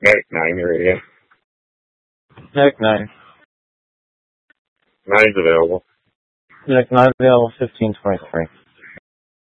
Medic 9, you're radio. Medic 9. 9's available. Medic 9 available, 1523.